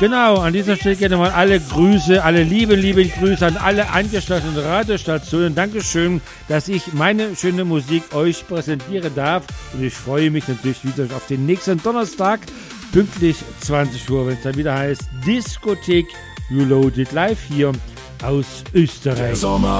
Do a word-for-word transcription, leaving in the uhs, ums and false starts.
Genau, an dieser Stelle gerne mal alle Grüße, alle liebe, liebe Grüße an alle angeschlossenen Radiostationen. Dankeschön, dass ich meine schöne Musik euch präsentieren darf. Und ich freue mich natürlich wieder auf den nächsten Donnerstag, pünktlich zwanzig Uhr, wenn es dann wieder heißt Diskothek Reloaded live hier aus Österreich. Der Sommer